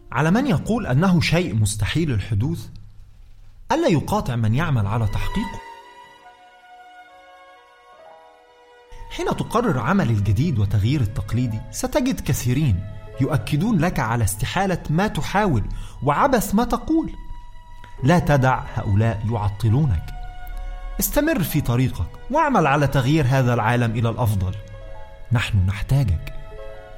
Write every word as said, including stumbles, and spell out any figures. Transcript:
على من يقول أنه شيء مستحيل الحدوث ألا يقاطع من يعمل على تحقيقه. حين تقرر عمل الجديد وتغيير التقليدي ستجد كثيرين يؤكدون لك على استحالة ما تحاول وعبث ما تقول. لا تدع هؤلاء يعطلونك، استمر في طريقك واعمل على تغيير هذا العالم إلى الأفضل. نحن نحتاجك.